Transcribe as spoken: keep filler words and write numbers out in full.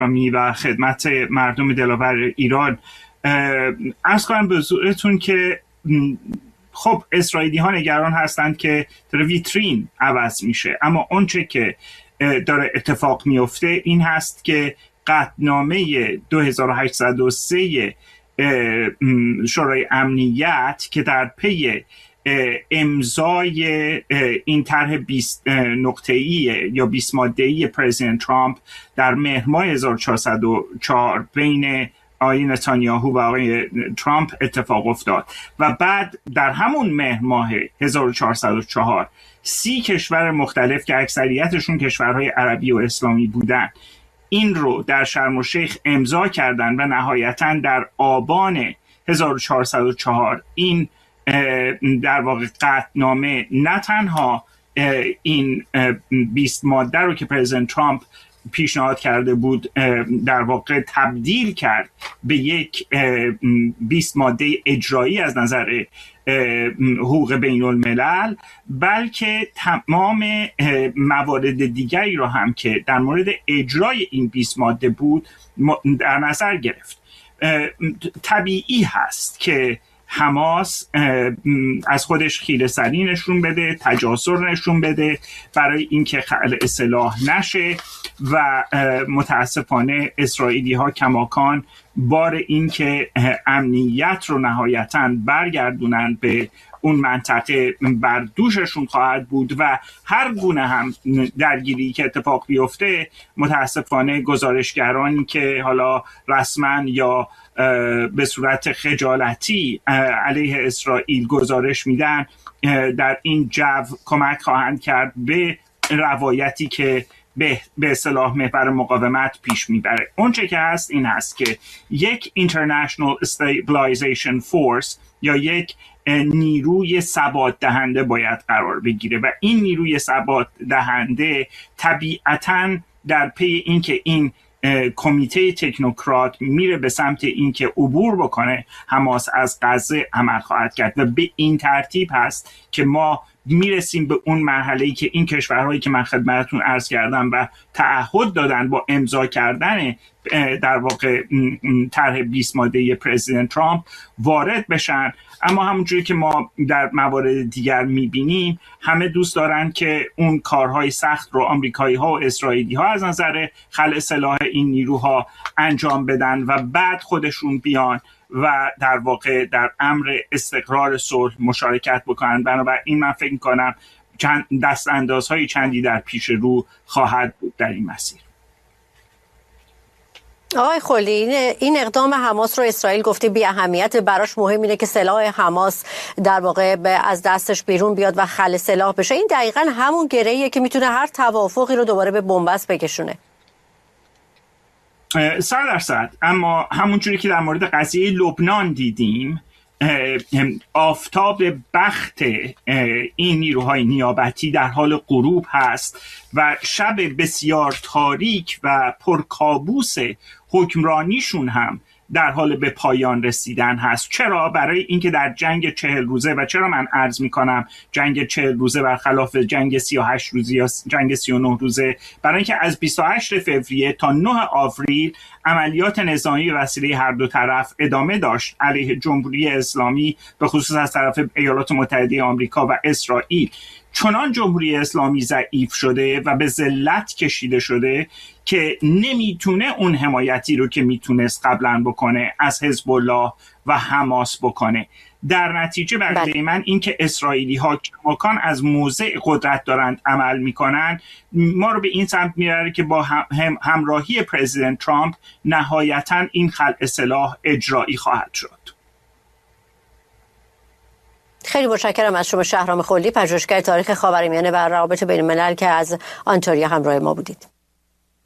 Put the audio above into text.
گرامی و خدمت مردم دلاور ایران، عرض کنم به حضورتون که خب اسرائیلی ها نگران هستند که ویترین عوض میشه، اما اونچه که داره اتفاق میفته این هست که قطعنامه دو هزار و هشتصد و سه شورای امنیت که در پی امضای این طرح بیست نقطه‌ای یا بیست ماده‌ای پرزیدنت ترامپ در مهر ماه هزار و چهارصد و چهار بین آقای نتانیاهو و آقای ترامپ اتفاق افتاد و بعد در همون مهر ماه هزار و چهارصد و چهار سی کشور مختلف که اکثریتشون کشورهای عربی و اسلامی بودن این رو در شرم الشیخ امضا کردن و نهایتاً در آبان هزار و چهارصد و چهار این در واقع قطعنامه نه تنها این بیست ماده رو که پرزیدنت ترامپ پیشنهاد کرده بود در واقع تبدیل کرد به یک بیست ماده اجرایی از نظر حقوق بین الملل، بلکه تمام موارد دیگری رو هم که در مورد اجرای این بیست ماده بود در نظر گرفت. طبیعی هست که حماس از خودش خیره سری نشون بده، تجاسر نشون بده برای اینکه خلع سلاح نشه و متاسفانه اسرائیلی ها کماکان بار اینکه امنیت رو نهایتاً برگردونن به اون منطقه بر دوششون خواهد بود و هر گونه هم درگیری که اتفاق بیفته متاسفانه گزارشگرانی که حالا رسما یا به صورت خجالتی علیه اسرائیل گزارش میدن در این جو کمک خواهند کرد به روایتی که به به اصطلاح محور مقاومت پیش میبره. اون چه که هست این هست که یک International Stabilization Force یا یک نیروی ثبات دهنده باید قرار بگیره و این نیروی ثبات دهنده طبیعتاً در پی اینکه این کمیته تکنوکرات میره به سمت اینکه عبور بکنه حماس از غزه عمل خواهد کرد و به این ترتیب هست که ما میرسیم به اون مرحله‌ای که این کشورهایی که من خدمتتون عرض کردم و تعهد دادن با امضا کردن در واقع طرح بیست ماده پرزیدنت ترامپ وارد بشن. اما همونجوری که ما در موارد دیگر میبینیم همه دوست دارن که اون کارهای سخت رو آمریکایی ها و اسرائیلی ها از نظر خلع سلاح این نیروها انجام بدن و بعد خودشون بیان و در واقع در امر استقرار صلح مشارکت بکنن. بنابراین من فکر میکنم چند دست اندازهای چندی در پیش رو خواهد بود در این مسیر. آقای خلی، این اقدام حماس رو اسرائیل گفته بی اهمیت، براش مهم اینه که سلاح حماس در واقع از دستش بیرون بیاد و خلع سلاح بشه. این دقیقاً همون گره‌ایه که میتونه هر توافقی رو دوباره به بنبست بکشونه. صد درصد. اما همونجوری که در مورد قضیه لبنان دیدیم آفتاب بخت این نیروهای نیابتی در حال غروب هست و شب بسیار تاریک و پرکابوس حکمرانیشون هم در حال به پایان رسیدن هست. چرا؟ برای اینکه در جنگ چهل روزه و چرا من عرض میکنم جنگ چهل روزه برخلاف جنگ سی و هشت روزه یا جنگ سی و نه روزه، برای اینکه از بیست و هشتم فوریه تا نهم آوریل عملیات نظامی وسیله هر دو طرف ادامه داشت علیه جمهوری اسلامی به خصوص از طرف ایالات متحده آمریکا و اسرائیل. چنان جمهوری اسلامی ضعیف شده و به ذلت کشیده شده که نمیتونه اون حمایتی رو که میتونست قبلا بکنه از حزب الله و حماس بکنه. در نتیجه بقیه من این که اسرائیلی ها کماکان از موضع قدرت دارند عمل میکنن ما رو به این سمت میبره که با هم همراهی پرزیدنت ترامپ نهایتا این خلع سلاح اجرایی خواهد شد. خیلی متشکرم از شما شهرام خلی، پژوهشگر تاریخ خاورمیانه و روابط بین الملل که از آنتاریا همراه ما بودید.